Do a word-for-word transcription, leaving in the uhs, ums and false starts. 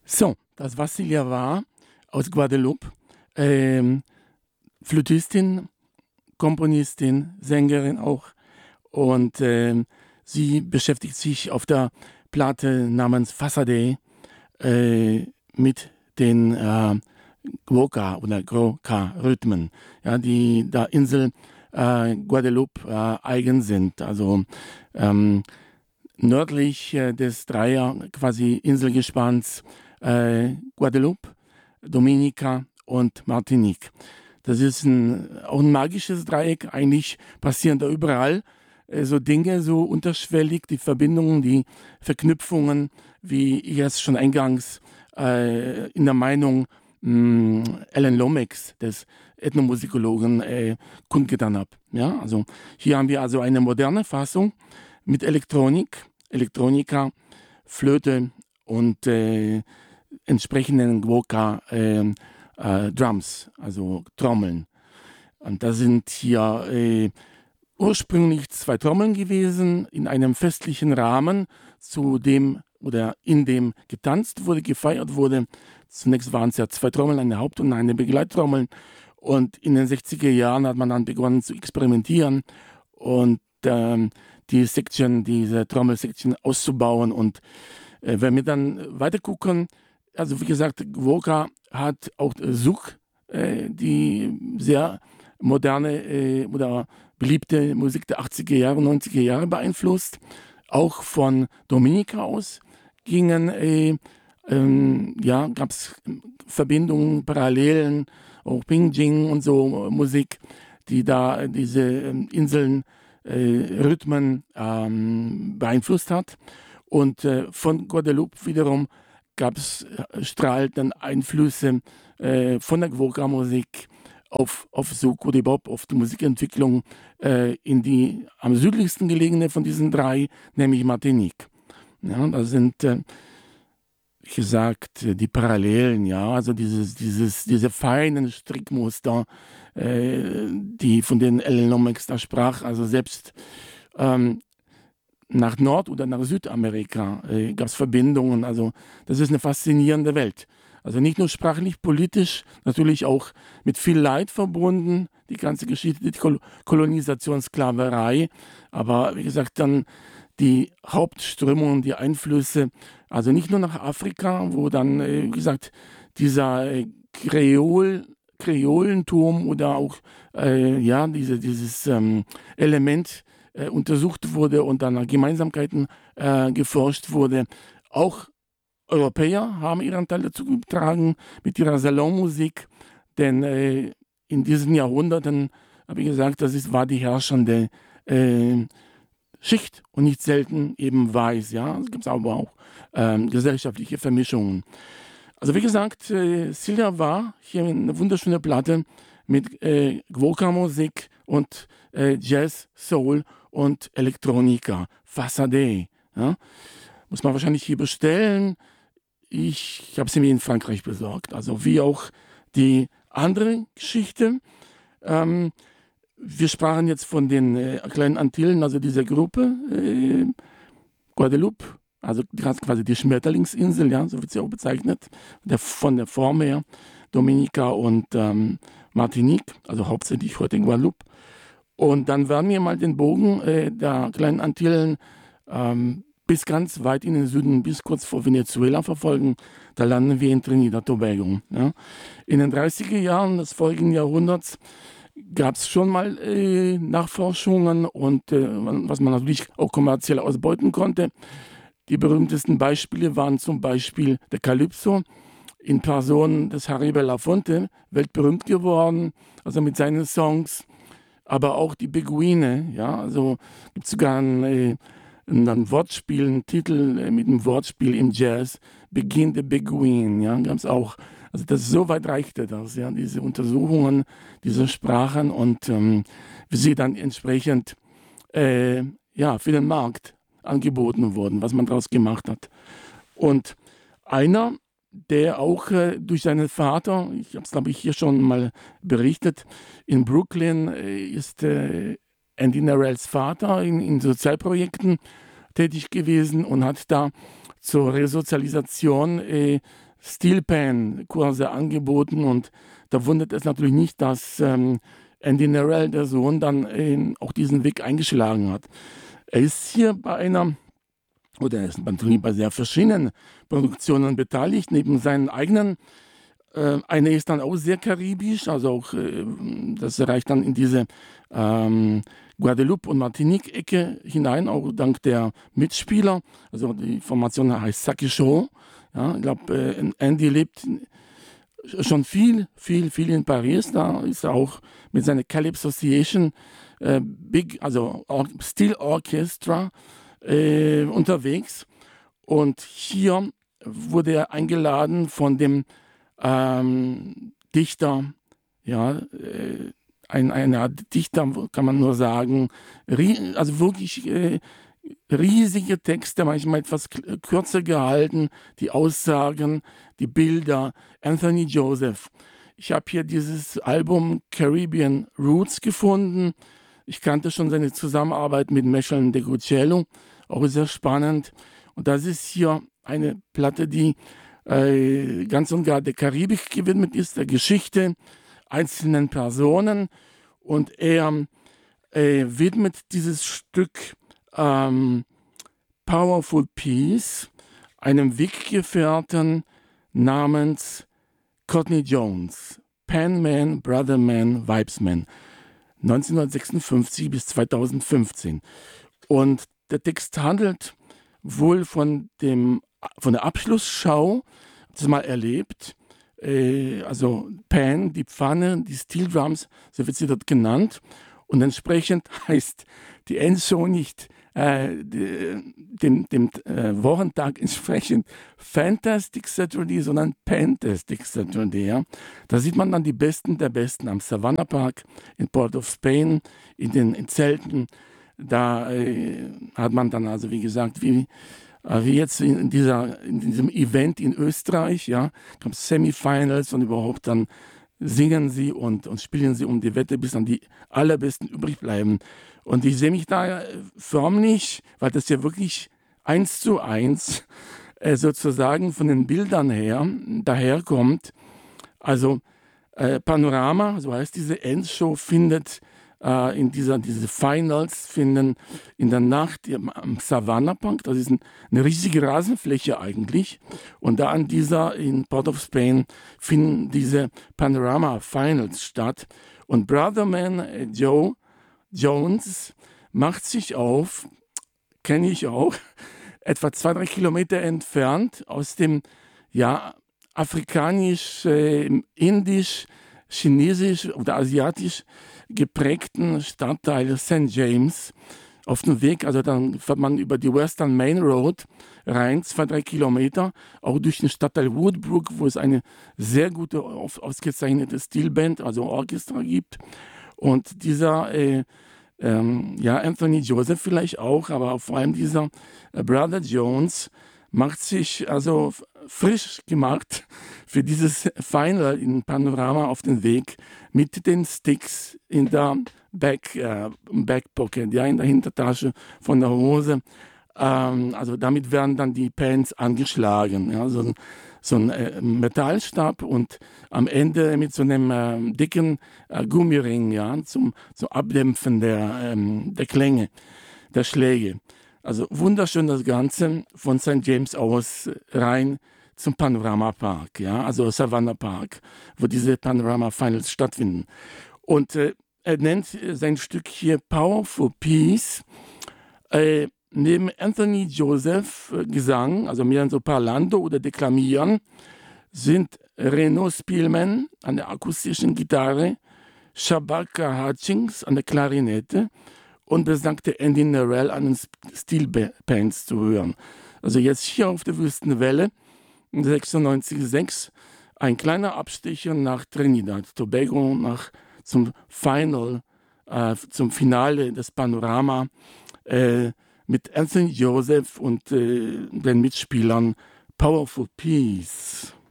So, das war Silja war aus Guadeloupe. Ähm, Flötistin, Komponistin, Sängerin auch. Und ähm, sie beschäftigt sich auf der Platte namens Fasade äh, mit den äh, Gwoka oder Groka-Rhythmen, ja, die der Insel äh, Guadeloupe äh, eigen sind. Also ähm, nördlich äh, des Dreier quasi Inselgespanns äh, Guadeloupe, Dominica und Martinique. Das ist ein, auch ein magisches Dreieck. Eigentlich passieren da überall äh, so Dinge, so unterschwellig, die Verbindungen, die Verknüpfungen, wie ich es schon eingangs äh, in der Meinung mh, Alan Lomax, des Ethnomusikologen, äh, kundgetan habe. Ja, also hier haben wir also eine moderne Fassung mit Elektronik, Elektronika, Flöte und äh, entsprechenden Gwoka äh, äh, Drums, also Trommeln. Und da sind hier äh, ursprünglich zwei Trommeln gewesen in einem festlichen Rahmen, zu dem oder in dem getanzt wurde, gefeiert wurde. Zunächst waren es ja zwei Trommeln, eine Haupt- und eine Begleittrommel. Und in den sechziger Jahren hat man dann begonnen zu experimentieren und ähm, die Section, diese Trommelsection auszubauen. Und äh, wenn wir dann weiter gucken, also wie gesagt, Gwoka hat auch äh, Zouk, äh, die sehr moderne äh, oder beliebte Musik der achtziger Jahre, neunziger Jahre beeinflusst. Auch von Dominica aus gingen, äh, ähm, ja, gab es Verbindungen, Parallelen, auch Pingjing und so äh, Musik, die da äh, diese äh, Inseln, äh, Rhythmen ähm, beeinflusst hat. Und äh, von Guadeloupe wiederum gab es strahlenden Einflüsse äh, von der Gwoka-Musik auf, auf Zouk oder Bop, auf die Musikentwicklung äh, in die am südlichsten gelegene von diesen drei, nämlich Martinique. Ja, da sind, äh, wie gesagt, die Parallelen, ja, also dieses, dieses, diese feinen Strickmuster, äh, die von denen Alan Lomax da sprach, also selbst ähm, nach Nord- oder nach Südamerika äh, gab es Verbindungen. Also das ist eine faszinierende Welt. Also nicht nur sprachlich, politisch, natürlich auch mit viel Leid verbunden, die ganze Geschichte, die Kol Kolonisation, Sklaverei. Aber wie gesagt, dann die Hauptströmungen, die Einflüsse, also nicht nur nach Afrika, wo dann, äh, wie gesagt, dieser äh, Kreol, Kreolentum oder auch äh, ja, diese, dieses ähm, Element äh, untersucht wurde und dann nach Gemeinsamkeiten äh, geforscht wurde. Auch Europäer haben ihren Teil dazu getragen mit ihrer Salonmusik, denn äh, in diesen Jahrhunderten, habe ich gesagt, das ist, war die herrschende äh, Schicht und nicht selten eben weiß. Ja? Es gibt aber auch ähm, gesellschaftliche Vermischungen. Also wie gesagt, äh, Silja war hier eine wunderschöne Platte mit äh, Gwoka-Musik und äh, Jazz, Soul und Elektronika. Fasade. Ja? Muss man wahrscheinlich hier bestellen. Ich, ich habe sie mir in Frankreich besorgt. Also wie auch die andere Geschichte. Ähm, wir sprachen jetzt von den äh, kleinen Antillen, also dieser Gruppe äh, Guadeloupe, also quasi die Schmetterlingsinsel, ja, so wird sie auch bezeichnet, der, von der Form her, Dominica und ähm, Martinique, also hauptsächlich heute in Guadeloupe. Und dann werden wir mal den Bogen äh, der kleinen Antillen ähm, bis ganz weit in den Süden, bis kurz vor Venezuela verfolgen. Da landen wir in Trinidad Tobago. Ja. In den dreißiger Jahren des folgenden Jahrhunderts gab es schon mal äh, Nachforschungen und äh, was man natürlich auch kommerziell ausbeuten konnte. Die berühmtesten Beispiele waren zum Beispiel der Calypso in Person des Harry Belafonte, weltberühmt geworden, also mit seinen Songs, aber auch die Beguine, ja, also gibt es sogar ein, äh, ein Wortspiel, einen Titel äh, mit einem Wortspiel im Jazz, Begin the Beguine, ja, gab es auch. Also das so weit reichte das, ja, diese Untersuchungen, diese Sprachen und ähm, wie sie dann entsprechend äh, ja, für den Markt angeboten wurden, was man daraus gemacht hat. Und einer, der auch äh, durch seinen Vater, ich habe es glaube ich hier schon mal berichtet, in Brooklyn äh, ist äh, Andy Narells Vater in, in Sozialprojekten tätig gewesen und hat da zur Resozialisation äh, Steelpan-Kurse angeboten und da wundert es natürlich nicht, dass ähm, Andy Narell, der Sohn, dann äh, auch diesen Weg eingeschlagen hat. Er ist hier bei einer, oder er ist natürlich bei sehr verschiedenen Produktionen beteiligt, neben seinen eigenen. Äh, eine ist dann auch sehr karibisch, also auch, äh, das reicht dann in diese ähm, Guadeloupe- und Martinique-Ecke hinein, auch dank der Mitspieler. Also die Formation heißt Saki Show. Ja, ich glaube, äh, Andy lebt schon viel, viel, viel in Paris. Da ist er auch mit seiner Calypso Association äh, Big, also Or Steel Orchestra äh, unterwegs. Und hier wurde er eingeladen von dem ähm, Dichter, ja, äh, ein, eine Art Dichter, kann man nur sagen, also wirklich äh, riesige Texte, manchmal etwas kürzer gehalten, die Aussagen, die Bilder. Anthony Joseph. Ich habe hier dieses Album Caribbean Roots gefunden. Ich kannte schon seine Zusammenarbeit mit Mecheln de Guccello, auch sehr spannend. Und das ist hier eine Platte, die äh, ganz und gar der Karibik gewidmet ist, der Geschichte einzelnen Personen. Und er äh, widmet dieses Stück ähm, Powerful Peace einem Weggefährten namens Courtney Jones, Penman, Brotherman, Vibesman, neunzehnhundertsechsundfünfzig bis zweitausendfünfzehn. Und der Text handelt wohl von, dem, von der Abschlussschau, das mal erlebt. Äh, also Pan, die Pfanne, die Steel Drums, so wird sie dort genannt. Und entsprechend heißt die Endshow nicht äh, dem, dem äh, Wochentag entsprechend Fantastic Saturday, sondern Pantastic Saturday. Ja. Da sieht man dann die Besten der Besten am Savannah Park in Port of Spain, in den in Zelten. Da äh, hat man dann also, wie gesagt, wie, äh, wie jetzt in, dieser, in diesem Event in Österreich, ja, kommt Semifinals und überhaupt dann singen sie und, und spielen sie um die Wette, bis dann die Allerbesten übrig bleiben. Und ich sehe mich da förmlich, weil das ja wirklich eins zu eins äh, sozusagen von den Bildern her daherkommt. Also äh, Panorama, so heißt diese Endshow, findet äh, in dieser, diese Finals finden in der Nacht am Savannah Park, das ist ein, eine riesige Rasenfläche eigentlich. Und da an dieser, in Port of Spain, finden diese Panorama Finals statt. Und Brotherman äh, Joe Jones macht sich auf, kenne ich auch, etwa zwei, drei Kilometer entfernt aus dem ja, afrikanisch, äh, indisch, chinesisch oder asiatisch geprägten Stadtteil Saint James auf dem Weg. Also dann fährt man über die Western Main Road rein, zwei, drei Kilometer, auch durch den Stadtteil Woodbrook, wo es eine sehr gute, ausgezeichnete Steelband, also Orchester gibt. Und dieser, äh, ähm, ja, Anthony Joseph vielleicht auch, aber vor allem dieser äh, Brother Jones macht sich also frisch gemacht für dieses Final in Panorama auf den Weg mit den Sticks in der Back, äh, Backpocket, ja, in der Hintertasche von der Hose. Ähm, also damit werden dann die Pants angeschlagen. Ja, so ein, so ein äh, Metallstab und am Ende mit so einem äh, dicken äh, Gummiring, ja, zum, zum Abdämpfen der, ähm, der Klänge, der Schläge. Also wunderschön das Ganze von Saint James aus rein zum Panorama Park, ja, also Savannah Park, wo diese Panorama Finals stattfinden. Und äh, er nennt sein Stück hier Powerful Peace. Äh, neben Anthony Joseph äh, Gesang, also mehr so Parlando oder Deklamieren, sind Reno Spielman an der akustischen Gitarre, Shabaka Hutchings an der Klarinette und besagte Andy Narell an den Steelbands zu hören. Also jetzt hier auf der Wüstenwelle sechsundneunzig Komma sechs ein kleiner Abstecher nach Trinidad, Tobago, nach zum Final, äh, zum Finale des Panorama äh, mit Anthony Joseph und äh, den Mitspielern Powerful Peace.